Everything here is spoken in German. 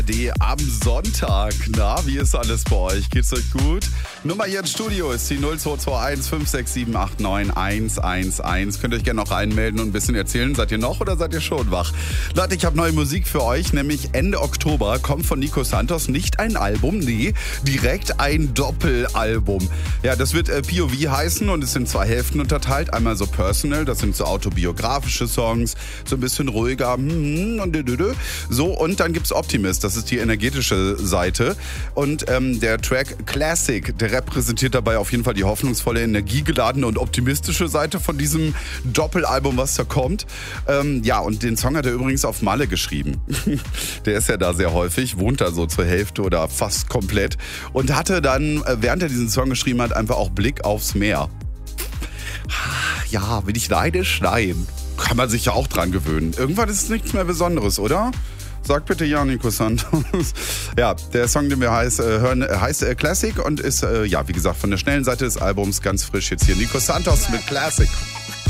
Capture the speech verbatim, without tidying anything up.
Die am Sonntag. Na, wie ist alles bei euch? Geht's euch gut? Nummer hier ins Studio ist die null zwei zwei eins fünf sechs sieben acht neun eins eins eins. Könnt ihr euch gerne noch reinmelden und ein bisschen erzählen. Seid ihr noch oder seid ihr schon wach? Leute, ich habe neue Musik für euch, nämlich Ende Oktober kommt von Nico Santos nicht ein Album, nee, direkt ein Doppelalbum. Ja, das wird äh, P O V heißen und ist in zwei Hälften unterteilt. Einmal so Personal, das sind so autobiografische Songs, so ein bisschen ruhiger hm, und so, und dann gibt's Optimist, das ist die energetische Seite, und ähm, der Track Classic, der repräsentiert dabei auf jeden Fall die hoffnungsvolle, energiegeladene und optimistische Seite von diesem Doppelalbum, was da kommt. Ähm, ja, und den Song hat er übrigens auf Malle geschrieben. Der ist ja da sehr häufig, wohnt da so zur Hälfte oder fast komplett und hatte dann, während er diesen Song geschrieben hat, einfach auch Blick aufs Meer. Ja, bin ich neidisch? Nein. Kann man sich ja auch dran gewöhnen. Irgendwann ist es nichts mehr Besonderes, oder? Sag bitte ja, Nico Santos. Ja, der Song, den wir heiß, äh, hören, heißt äh, Classic und ist, äh, ja, wie gesagt, von der schnellen Seite des Albums ganz frisch jetzt hier. Nico Santos mit Classic.